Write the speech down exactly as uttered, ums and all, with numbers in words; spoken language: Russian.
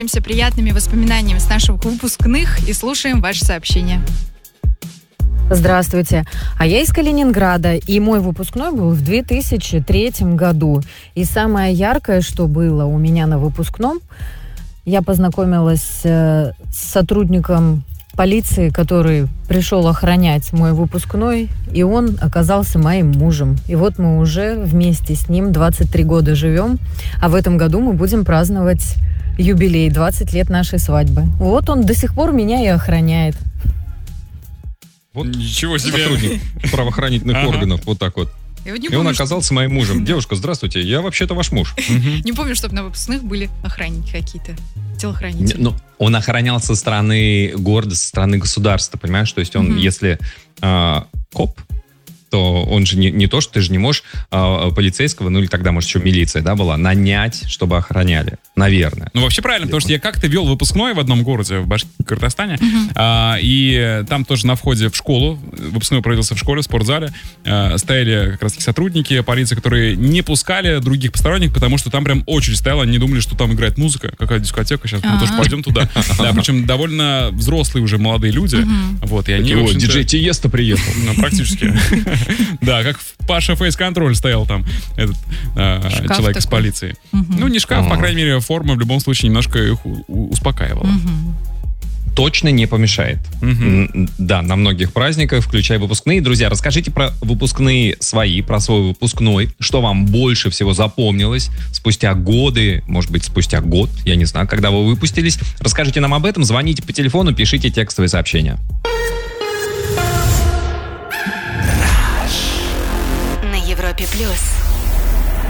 Делимся приятными воспоминаниями с наших выпускных и слушаем ваши сообщения. Здравствуйте. А я из Калининграда, и мой выпускной был в две тысячи третьем году. И самое яркое, что было у меня на выпускном, я познакомилась э, с сотрудником полиции, который пришел охранять мой выпускной, и он оказался моим мужем. И вот мы уже вместе с ним двадцать три года живем, а в этом году мы будем праздновать юбилей, двадцать лет нашей свадьбы. Вот он до сих пор меня и охраняет. Вот ничего себе. Сотрудник правоохранительных ага. органов, вот так вот. И, вот и помню, он оказался что... моим мужем. Девушка, здравствуйте, я вообще-то ваш муж. Не помню, чтобы на выпускных были охранники какие-то, телохранители. Ну, он охранял со стороны города, со стороны государства, понимаешь? То есть он, если коп, то он же не, не то, что ты же не можешь э, полицейского, ну или тогда, может, еще милиция, да, была, нанять, чтобы охраняли. Наверное. Ну, вообще правильно, потому что я как-то вел выпускной в одном городе, в Башкортостане, uh-huh. а, и там тоже на входе в школу, выпускной проводился в школе, в спортзале, а, стояли как раз таки сотрудники полиции, которые не пускали других посторонних, потому что там прям очередь стояла, они не думали, что там играет музыка, какая дискотека, сейчас мы тоже пойдем туда. Да, причем довольно взрослые уже молодые люди, вот, и они, в общем-то... диджей Тиесто приехал. Ну, практически. Да, как Паша Фейс Контроль стоял там, этот э, человек из полиции. Угу. Ну, не шкаф, по крайней мере, форма в любом случае немножко их у- у- успокаивала. Угу. Точно не помешает. Угу. Да, на многих праздниках, включая выпускные. Друзья, расскажите про выпускные свои, про свой выпускной, что вам больше всего запомнилось спустя годы, может быть, спустя год, я не знаю, когда вы выпустились. Расскажите нам об этом, звоните по телефону, пишите текстовые сообщения. Европе плюс.